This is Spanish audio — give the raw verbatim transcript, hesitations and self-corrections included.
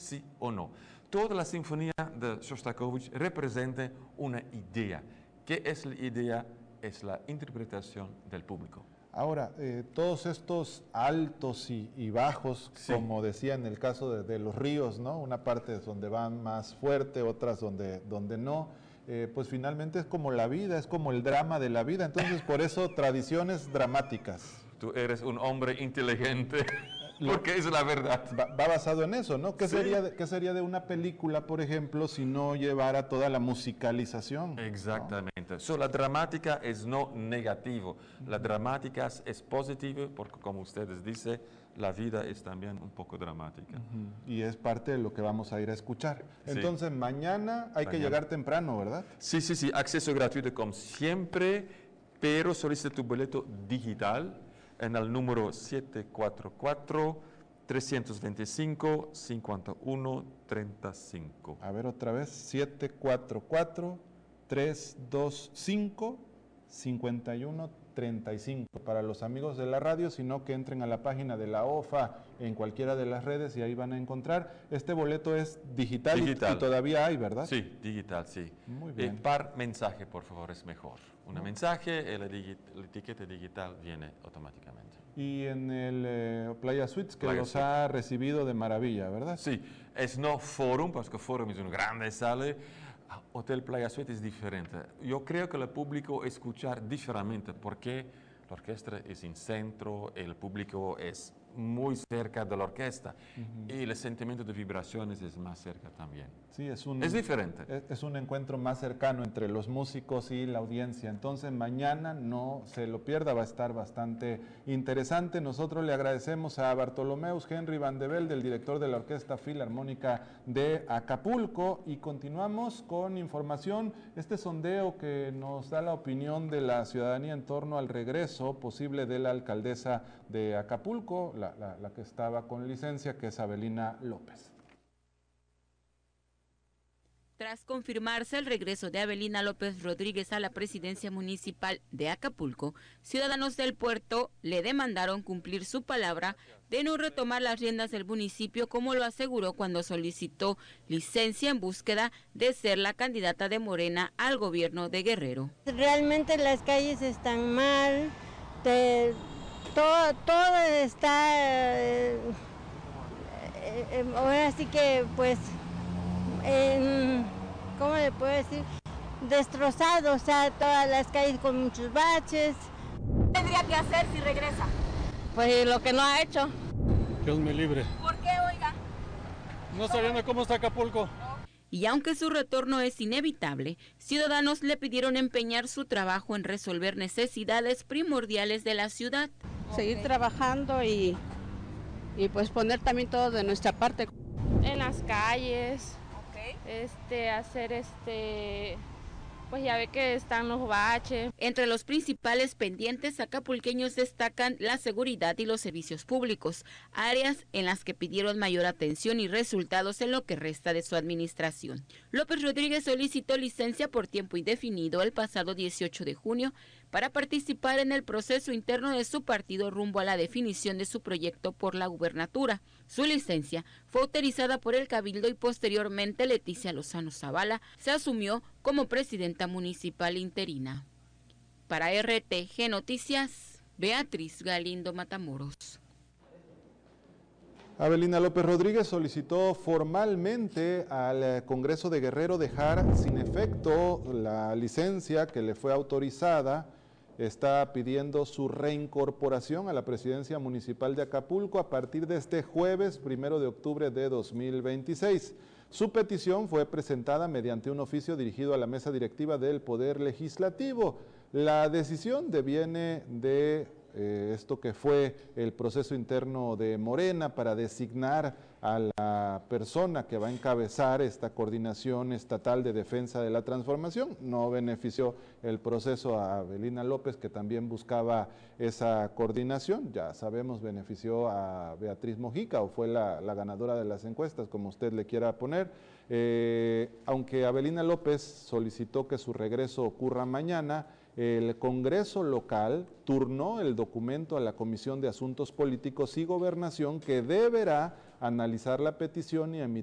sí o no. Toda la sinfonía de Shostakovich representa una idea. ¿Qué es la idea? Es la interpretación del público. Ahora, eh, todos estos altos y, y bajos, sí, como decía en el caso de, de los ríos, ¿no? Una parte es donde van más fuerte, otras donde, donde no, eh, pues finalmente es como la vida, es como el drama de la vida, entonces por eso tradiciones dramáticas. Tú eres un hombre inteligente, porque es la verdad. Va, va basado en eso, ¿no? ¿Qué, sí. sería de, ¿Qué sería de una película, por ejemplo, si no llevara toda la musicalización? Exactamente. ¿No? So, la dramática es no negativo, la dramática es positiva porque, como ustedes dicen, la vida es también un poco dramática. Uh-huh. Y es parte de lo que vamos a ir a escuchar. Entonces, sí, mañana hay mañana. que llegar temprano, ¿verdad? Sí, sí, sí, acceso gratuito como siempre, pero solicita tu boleto digital en el número siete cuatro cuatro, tres dos cinco, cinco uno tres cinco. A ver otra vez, siete cuatro cuatro, tres dos cinco, cinco uno tres cinco. Para los amigos de la radio, sino que entren a la página de la O F A en cualquiera de las redes y ahí van a encontrar. Este boleto es digital, digital. Y, y todavía hay, ¿verdad? Sí, digital, sí. Muy bien. Eh, par mensaje, por favor, es mejor. Un ¿No? mensaje, la, la etiqueta digital viene automáticamente. Y en el eh, Playa Suites, que Playa los Suites. ha recibido de maravilla, ¿verdad? Sí, es no Forum, porque Forum es una grande sala. Hotel Playa Suites es diferente. Yo creo que el público escuchar diferente porque la orquesta es en centro, el público es muy cerca de la orquesta uh-huh. y el sentimiento de vibraciones es más cerca también. Sí, es un, es diferente. Es, es un encuentro más cercano entre los músicos y la audiencia. Entonces mañana no se lo pierda, va a estar bastante interesante. Nosotros le agradecemos a Bartolomeus Henry Van de Velde, el director de la Orquesta Filarmónica de Acapulco, y continuamos con información. Este sondeo que nos da la opinión de la ciudadanía en torno al regreso posible de la alcaldesa de Acapulco, La, la, la que estaba con licencia, que es Avelina López. Tras confirmarse el regreso de Avelina López Rodríguez a la presidencia municipal de Acapulco, ciudadanos del puerto le demandaron cumplir su palabra de no retomar las riendas del municipio, como lo aseguró cuando solicitó licencia en búsqueda de ser la candidata de Morena al gobierno de Guerrero. Realmente las calles están mal, te... Todo, todo está, eh, eh, ahora sí que pues, eh, ¿cómo le puedo decir? Destrozado, o sea, todas las calles con muchos baches. ¿Qué tendría que hacer si regresa? Pues lo que no ha hecho. Dios me libre. ¿Por qué, oiga? No sabiendo cómo está Acapulco. Y aunque su retorno es inevitable, ciudadanos le pidieron empeñar su trabajo en resolver necesidades primordiales de la ciudad. Seguir okay. trabajando y, y pues poner también todo de nuestra parte. En las calles, okay. este, hacer este, pues ya ve que están los baches. Entre los principales pendientes acapulqueños destacan la seguridad y los servicios públicos, áreas en las que pidieron mayor atención y resultados en lo que resta de su administración. López Rodríguez solicitó licencia por tiempo indefinido el pasado dieciocho de junio para participar en el proceso interno de su partido rumbo a la definición de su proyecto por la gubernatura. Su licencia fue autorizada por el Cabildo y posteriormente Leticia Lozano Zavala se asumió como presidenta municipal interina. Para R T G Noticias, Beatriz Galindo Matamoros. Avelina López Rodríguez solicitó formalmente al Congreso de Guerrero dejar sin efecto la licencia que le fue autorizada. Está pidiendo su reincorporación a la presidencia municipal de Acapulco a partir de este jueves, primero de octubre de dos mil veintiséis. Su petición fue presentada mediante un oficio dirigido a la mesa directiva del Poder Legislativo. La decisión deviene de eh, esto que fue el proceso interno de Morena para designar a la persona que va a encabezar esta coordinación estatal de defensa de la transformación. No benefició el proceso a Avelina López, que también buscaba esa coordinación. Ya sabemos, benefició a Beatriz Mojica, o fue la, la ganadora de las encuestas, como usted le quiera poner. Eh, aunque Avelina López solicitó que su regreso ocurra mañana, el Congreso local turnó el documento a la Comisión de Asuntos Políticos y Gobernación, que deberá analizar la petición y emitir